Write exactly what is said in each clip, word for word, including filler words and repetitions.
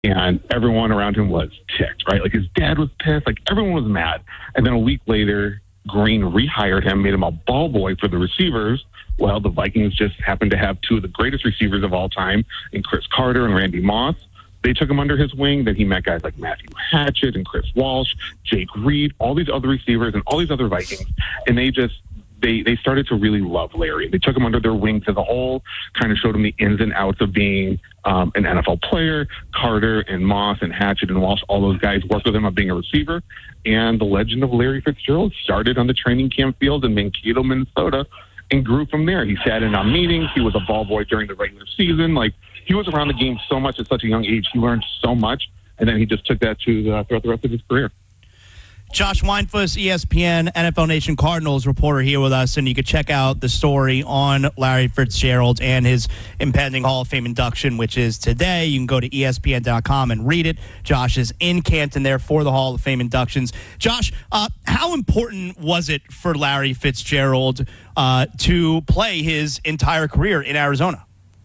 and everyone around him was ticked, right? Like his dad was pissed, like everyone was mad. And then a week later, Green rehired him, made him a ball boy for the receivers. Well, the Vikings just happened to have two of the greatest receivers of all time in Chris Carter and Randy Moss. They took him under his wing. Then he met guys like Matthew Hatchett and Chris Walsh, Jake Reed, all these other receivers and all these other Vikings. And they just, they, they started to really love Larry. They took him under their wing as a whole, kind of showed him the ins and outs of being um, an N F L player. Carter and Moss and Hatchett and Walsh, all those guys worked with him on being a receiver. And the legend of Larry Fitzgerald started on the training camp field in Mankato, Minnesota, and grew from there. He sat in on meetings. He was a ball boy during the regular season. Like, he was around the game so much at such a young age. He learned so much, and then he just took that to uh, throughout the rest of his career. Josh Weinfuss, E S P N, N F L Nation Cardinals reporter here with us, and you can check out the story on Larry Fitzgerald and his impending Hall of Fame induction, which is today. You can go to E S P N dot com and read it. Josh is in Canton there for the Hall of Fame inductions. Josh, uh, how important was it for Larry Fitzgerald uh, to play his entire career in Arizona?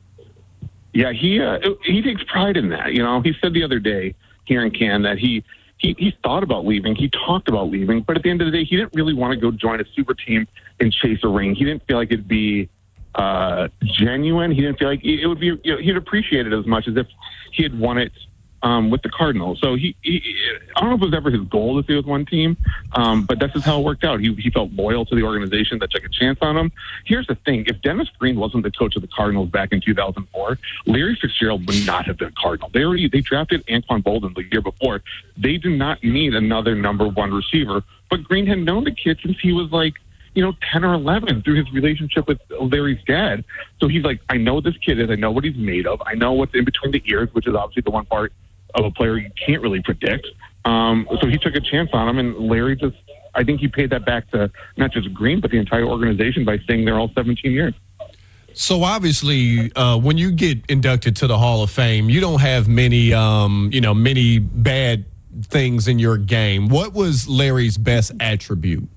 Yeah, he uh, he takes pride in that. You know, he said the other day here in Canton that he He, he thought about leaving. He talked about leaving. But at the end of the day, he didn't really want to go join a super team and chase a ring. He didn't feel like it'd be uh, genuine. He didn't feel like it would be, you know, he'd appreciate it as much as if he had won it um, with the Cardinals. So he, he, I don't know if it was ever his goal to stay with one team, um, but that's just how it worked out. He, he felt loyal to the organization that took a chance on him. Here's the thing. If Dennis Green wasn't the coach of the Cardinals back in two thousand four, Larry Fitzgerald would not have been a Cardinal. They already, they drafted Anquan Boldin the year before. They did not need another number one receiver, but Green had known the kid since he was like, you know, ten or eleven through his relationship with Larry's dad. So he's like, I know what this kid is. I know what he's made of. I know what's in between the ears, which is obviously the one part of a player you can't really predict. Um, so he took a chance on him, and Larry just, I think he paid that back to not just Green, but the entire organization by staying there all seventeen years. So obviously, uh, when you get inducted to the Hall of Fame, you don't have many, um, you know, many bad things in your game. What was Larry's best attribute?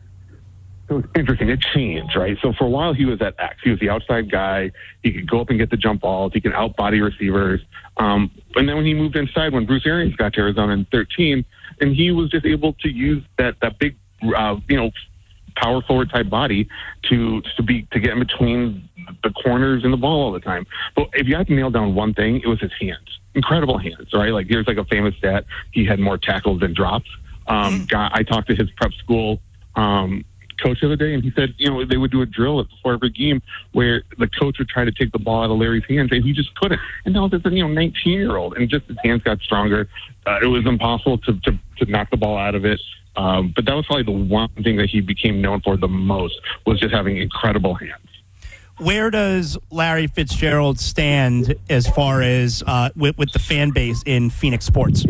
It was interesting. It changed, right? So for a while, he was at X. He was the outside guy. He could go up and get the jump balls. He could out-body receivers. Um, and then when he moved inside, when Bruce Arians got to Arizona in thirteen, and he was just able to use that that big, uh, you know, power forward type body to to be to get in between the corners and the ball all the time. But if you had to nail down one thing, it was his hands. Incredible hands, right? Like, there's like a famous stat. He had more tackles than drops. Um, guy, I talked to his prep school um, coach the other day, and he said, you know, they would do a drill before every game where the coach would try to take the ball out of Larry's hands, and he just couldn't. And that was just a, you know, nineteen-year-old, and just his hands got stronger. Uh, it was impossible to, to, to knock the ball out of it. Um, but that was probably the one thing that he became known for the most, was just having incredible hands. Where does Larry Fitzgerald stand as far as uh, with, with the fan base in Phoenix sports?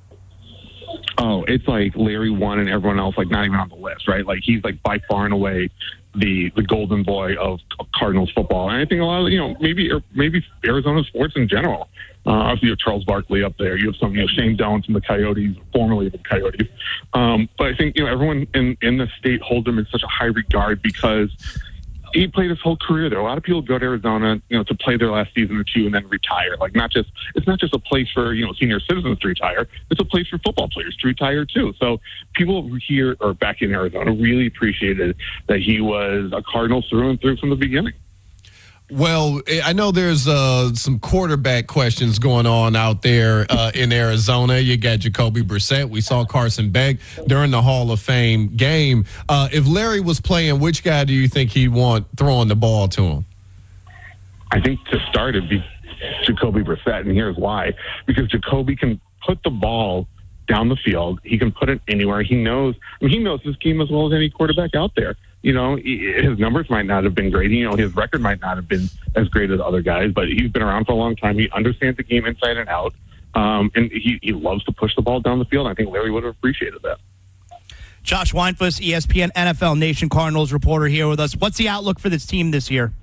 Oh, it's like Larry won and everyone else, like, not even on the list, right? Like, he's, like, by far and away the the golden boy of Cardinals football. And I think a lot of, you know, maybe maybe Arizona sports in general. Uh, obviously, you have Charles Barkley up there. You have some, you know, Shane Doan from the Coyotes, formerly the Coyotes. Um, but I think, you know, everyone in, in the state holds him in such a high regard because he played his whole career there. A lot of people go to Arizona, you know, to play their last season or two and then retire. Like, not just, it's not just a place for, you know, senior citizens to retire. It's a place for football players to retire too. So people here, or back in Arizona, really appreciated that he was a Cardinal through and through from the beginning. Well, I know there's uh, some quarterback questions going on out there uh, in Arizona. You got Jacoby Brissett. We saw Carson Beck during the Hall of Fame game. Uh, if Larry was playing, which guy do you think he'd want throwing the ball to him? I think to start it'd be Jacoby Brissett, and here's why. Because Jacoby can put the ball down the field. He can put it anywhere. He knows, I mean, he knows this game as well as any quarterback out there. You know, his numbers might not have been great. You know, his record might not have been as great as other guys, but he's been around for a long time. He understands the game inside and out, um, and he, he loves to push the ball down the field. I think Larry would have appreciated that. Josh Weinfuss, E S P N N F L Nation Cardinals reporter here with us. What's the outlook for this team this year?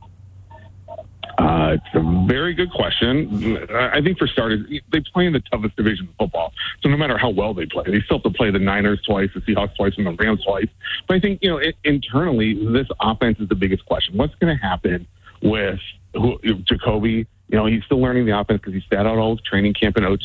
Uh, it's a very good question. I think for starters, they play in the toughest division of football. So no matter how well they play, they still have to play the Niners twice, the Seahawks twice, and the Rams twice. But I think, you know, it, internally, this offense is the biggest question. What's going to happen with who, Jacoby? You know, he's still learning the offense because he sat out all his training camp in O